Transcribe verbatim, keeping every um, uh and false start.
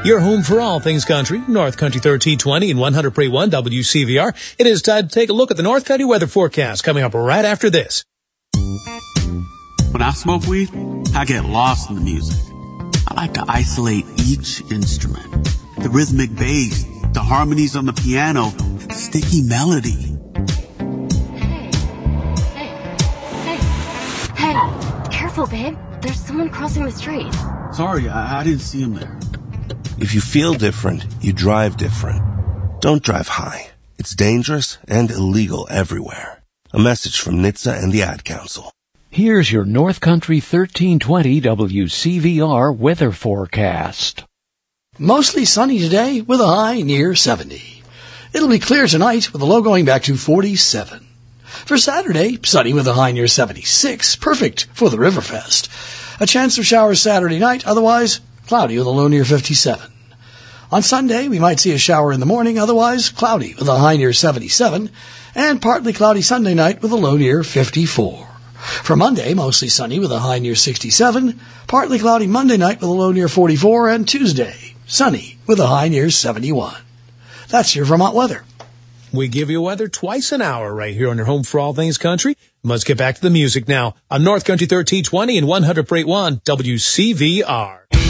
Your home for all things country, North Country thirteen twenty and one hundred point one W C V R. It is time to take a look at the North Country weather forecast coming up right after this. When I smoke weed, I get lost in the music. I like to isolate each instrument. The rhythmic bass, the harmonies on the piano, the sticky melody. Hey, hey, hey, hey, careful, babe. There's someone crossing the street. Sorry, I, I didn't see him there. If you feel different, you drive different. Don't drive high. It's dangerous and illegal everywhere. A message from N H T S A and the Ad Council. Here's your North Country thirteen twenty W C V R weather forecast. Mostly sunny today with a high near seventy. It'll be clear tonight with a low going back to forty-seven. For Saturday, sunny with a high near seventy-six, perfect for the Riverfest. A chance of showers Saturday night, otherwise cloudy with a low near fifty-seven. On Sunday, we might see a shower in the morning, otherwise cloudy with a high near seventy-seven, and partly cloudy Sunday night with a low near fifty-four. For Monday, mostly sunny with a high near sixty-seven, partly cloudy Monday night with a low near forty-four, and Tuesday, sunny with a high near seventy-one. That's your Vermont weather. We give you weather twice an hour right here on your home for all things country. Let's get back to the music now on North Country thirteen twenty and one hundred point one W C V R.